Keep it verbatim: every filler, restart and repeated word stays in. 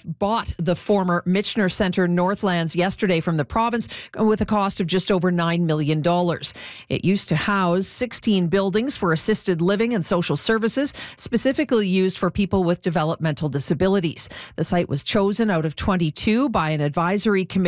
bought the former Michener Centre Northlands yesterday from the province with a cost of just over nine million dollars. It used to house sixteen buildings for assisted living and social services, specifically used for people with developmental disabilities. The site was chosen out of twenty-two by an advisory committee